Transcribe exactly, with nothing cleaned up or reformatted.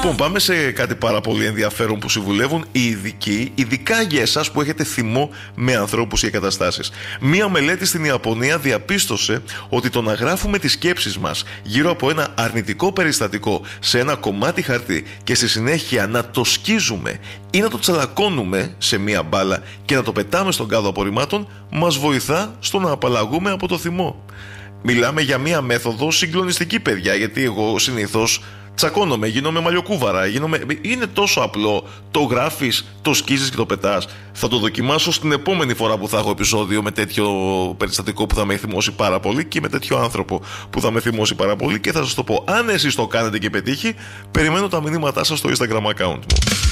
Λοιπόν, πάμε σε κάτι πάρα πολύ ενδιαφέρον που συμβουλεύουν οι ειδικοί, ειδικά για εσάς που έχετε θυμό με ανθρώπους ή καταστάσεις. Μία μελέτη στην Ιαπωνία διαπίστωσε ότι το να γράφουμε τις σκέψεις μας γύρω από ένα αρνητικό περιστατικό σε ένα κομμάτι χαρτί και στη συνέχεια να το σκίζουμε ή να το τσαλακώνουμε σε μία μπάλα και να το πετάμε στον κάδο απορριμμάτων μας βοηθά στο να απαλλαγούμε από το θυμό. Μιλάμε για μία μέθοδο συγκλονιστική, παιδιά, γιατί εγώ συνήθως τσακώνομαι, γίνομαι μαλλιοκούβαρα, γίνομαι... είναι τόσο απλό, το γράφεις, το σκίζεις και το πετάς. Θα το δοκιμάσω στην επόμενη φορά που θα έχω επεισόδιο με τέτοιο περιστατικό που θα με θυμώσει πάρα πολύ και με τέτοιο άνθρωπο που θα με θυμώσει πάρα πολύ και θα σας το πω. Αν εσείς το κάνετε και πετύχει, περιμένω τα μηνύματά σας στο Instagram account μου.